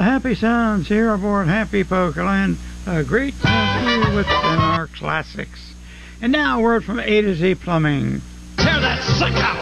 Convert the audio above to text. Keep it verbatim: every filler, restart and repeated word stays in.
happy sounds here aboard Happy Pokerland. A great time here within our classics. And now a word from A to Z Plumbing. Tear that sucker out!